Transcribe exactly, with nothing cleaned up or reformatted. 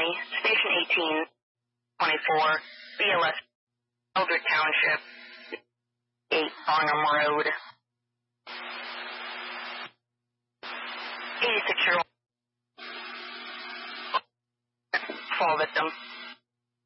County, Station eighteen twenty-four, B L S, Eldred Township, eight Farnham Road. eighty-six-year-old fall victim.